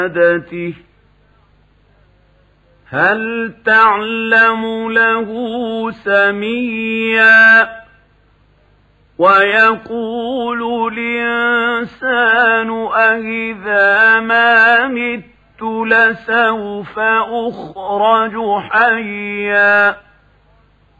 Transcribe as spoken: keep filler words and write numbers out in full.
عبادته هل تعلم له سميا ويقول الإنسان أإذا ما مت لسوف أخرج حيا